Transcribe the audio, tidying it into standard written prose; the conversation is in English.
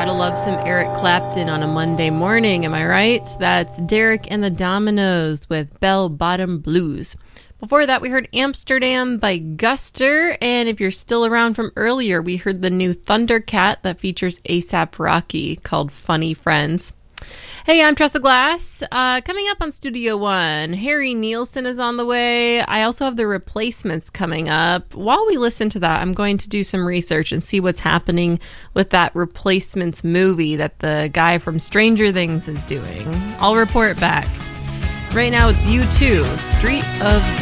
Gotta love some Eric Clapton on a Monday morning, am I right? That's Derek and the Dominoes with Bell Bottom Blues. Before that, we heard Amsterdam by Guster, and if you're still around from earlier, we heard the new Thundercat that features A$AP Rocky called Funny Friends. Hey, I'm Tressa Glass. Coming up on Studio One, Harry Nilsson is on the way. I also have The Replacements coming up. While we listen to that, I'm going to do some research and see what's happening with that Replacements movie that the guy from Stranger Things is doing. I'll report back. Right now, it's U2, Street of